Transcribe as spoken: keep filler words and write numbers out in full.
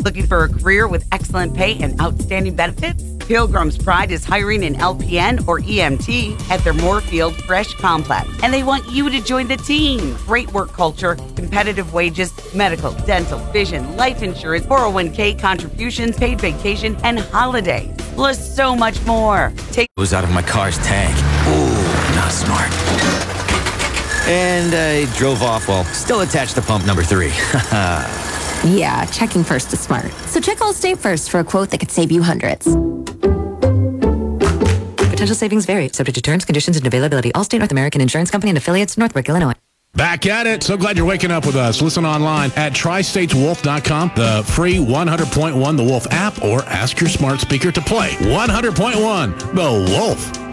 Looking for a career with excellent pay and outstanding benefits? Pilgrim's Pride is hiring an L P N or E M T at their Moorfield Fresh Complex, and they want you to join the team. Great work culture, competitive wages, medical, dental, vision, life insurance, four oh one k contributions, paid vacation, and holidays. Plus so much more. Take was out of my car's tank. Ooh, not smart. And I drove off while still attached to pump number three. Yeah, checking first is smart. So check Allstate first for a quote that could save you hundreds. Potential savings vary, subject to terms, conditions, and availability. Allstate North American Insurance Company and affiliates, Northbrook, Illinois. Back at it. So glad you're waking up with us. Listen online at tri states wolf dot com, the free one hundred point one The Wolf app, or ask your smart speaker to play one hundred point one The Wolf.